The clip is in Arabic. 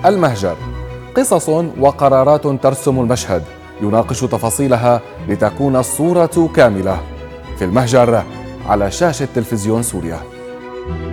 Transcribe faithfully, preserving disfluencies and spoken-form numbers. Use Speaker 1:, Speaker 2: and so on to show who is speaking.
Speaker 1: المهجر، قصص وقرارات ترسم المشهد يناقش تفاصيلها لتكون الصورة كاملة. في المهجر على شاشة تلفزيون سوريا.